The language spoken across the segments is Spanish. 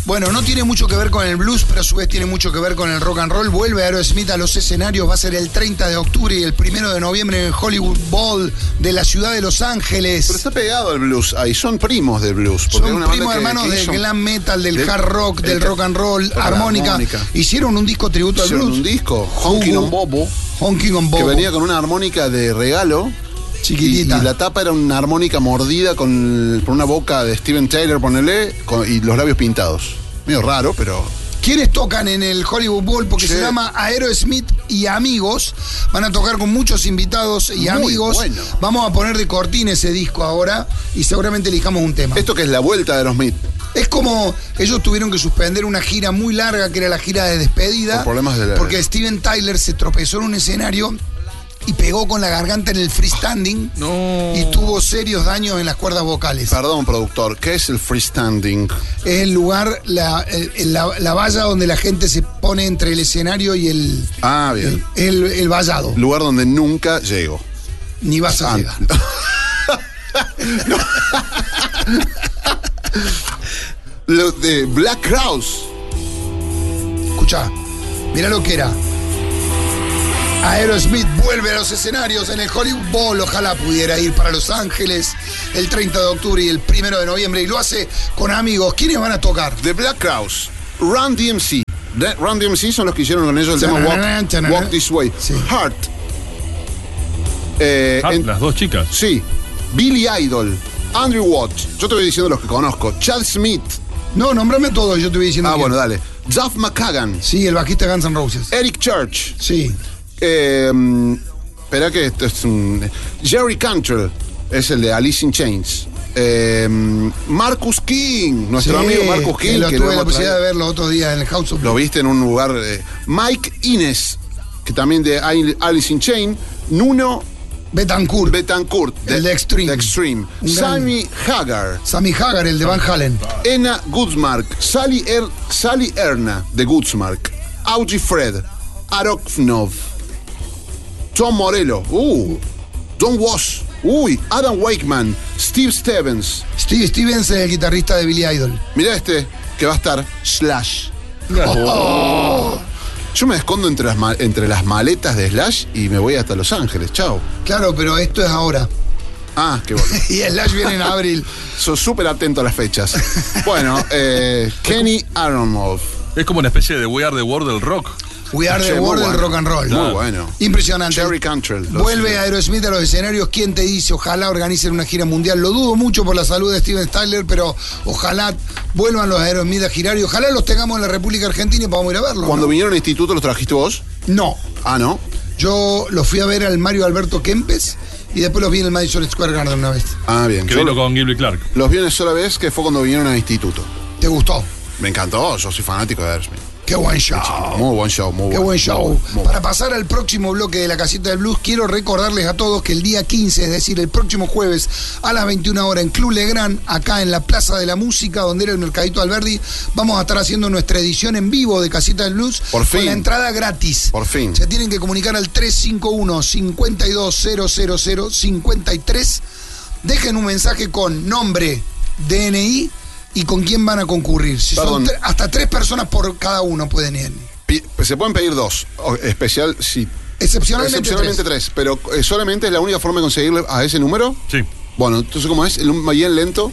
Bueno, no tiene mucho que ver con el blues, pero a su vez tiene mucho que ver con el rock and roll. Vuelve Aerosmith a los escenarios, va a ser el 30 de octubre y el 1 de noviembre en el Hollywood Bowl de la ciudad de Los Ángeles. Pero está pegado al blues ahí, son primos del blues. Son primos hermanos del glam metal, del hard rock, del rock and roll, armónica. Hicieron un disco tributo al blues. Hicieron un disco, Honking on Bobo. Honking on Bobo. Que venía con una armónica de regalo. Chiquitita. Y la tapa era una armónica mordida por una boca de Steven Tyler, ponele, y los labios pintados. Medio raro, pero... ¿Quiénes tocan en el Hollywood Bowl? Porque se llama Aerosmith y Amigos. Van a tocar con muchos invitados y amigos. Bueno. Vamos a poner de cortina ese disco ahora y seguramente elijamos un tema. Esto que es la vuelta de Aerosmith. Es como ellos tuvieron que suspender una gira muy larga, que era la gira de despedida. Por problemas de porque Steven Tyler se tropezó en un escenario y pegó con la garganta en el freestanding. No. Y tuvo serios daños en las cuerdas vocales. Perdón, productor, ¿qué es el freestanding? Es el lugar, la valla donde la gente se pone entre el escenario y el... Ah, bien. El vallado. Lugar donde nunca llego. Ni vas a llegar. Lo de Black Crowes. Escuchá, mirá lo que era. Aerosmith vuelve a los escenarios en el Hollywood Bowl. Ojalá pudiera ir para Los Ángeles el 30 de octubre y el 1 de noviembre. Y lo hace con amigos. ¿Quiénes van a tocar? The Black Crowes, Run DMC. Run DMC son los que hicieron con ellos el tema Walk This Way. Sí. Heart. Las dos chicas. Sí. Billy Idol, Andrew Watt. Yo te voy diciendo los que conozco. Chad Smith. No, nombrame todos, yo te voy diciendo. Bueno, dale. Duff McKagan. Sí, el bajista de Guns N' Roses. Eric Church. Sí. Espera que esto es un... Jerry Cantrell es el de Alice in Chains. Marcus King, nuestro amigo Marcus King. Que tuve la posibilidad de verlo otro día en el House of Blues. Lo viste en un lugar... Mike Inez, que también de Alice in Chains. Nuno Betancourt, el de Extreme. Sammy Hagar, el de Van Halen. Enna Goodsmark, Sally Erna de Goodsmark, Augie Fred, Aroknov, Tom Morello, Don Was, Adam Wakeman, Steve Stevens. Steve Stevens es el guitarrista de Billy Idol. Mirá este que va a estar Slash. Yo me escondo entre las maletas de Slash y me voy hasta Los Ángeles. Chao. Claro, pero esto es ahora. Ah, qué bueno. Y Slash viene en abril. Soy súper atento a las fechas. Bueno, Kenny Aronoff. Es como una especie de We Are the World del rock. We Are the World del rock and roll. Muy bueno. Impresionante. Jerry Cantrell. Vuelve Aerosmith a los escenarios. ¿Quién te dice? Ojalá organicen una gira mundial. Lo dudo mucho por la salud de Steven Tyler, pero ojalá vuelvan los Aerosmith a girar y ojalá los tengamos en la República Argentina y podamos ir a verlos. Cuando vinieron al instituto, ¿los trajiste vos? No. Ah, ¿no? Yo los fui a ver al Mario Alberto Kempes y después los vi en el Madison Square Garden una vez. Ah, bien. Que vino con Gilby Clark. Los vi una sola vez, que fue cuando vinieron al instituto. ¿Te gustó? Me encantó, yo soy fanático de Aerosmith. Qué buen show. Muy buen show, muy Qué buen show. Para pasar al próximo bloque de la Casita del Blues, quiero recordarles a todos que el día 15, es decir, el próximo jueves a las 21 horas en Club Legrand, acá en la Plaza de la Música, donde era el Mercadito Alberdi, vamos a estar haciendo nuestra edición en vivo de Casita del Blues. Por fin. Con la entrada gratis. Por fin. Se tienen que comunicar al 351-5200053. Dejen un mensaje con nombre, DNI y con quién van a concurrir. Si son hasta 3 personas por cada uno pueden ir. Se pueden pedir 2, especial si... Excepcionalmente 3, pero solamente es la única forma de conseguirle a ese número. Sí. Bueno, entonces, ¿cómo es? Bien lento.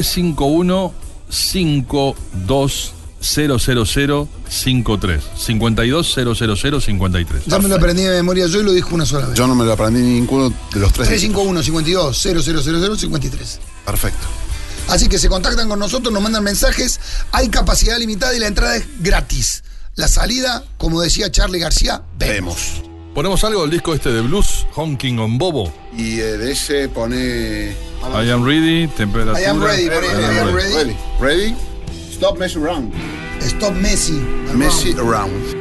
351-5200053. 52-000-53. Ya me lo aprendí de memoria yo y lo dijo una sola vez. Yo no me lo aprendí ninguno de los 3. 351-52-000-53. Perfecto. Así que se contactan con nosotros, nos mandan mensajes. Hay capacidad limitada y la entrada es gratis. La salida, como decía Charly García, vemos. Ponemos algo del disco este de blues, Honking on Bobo. Y de ese pone... I am ready, temperatura. I am ready, Ready. Stop messing around. Stop Messi. Messi around.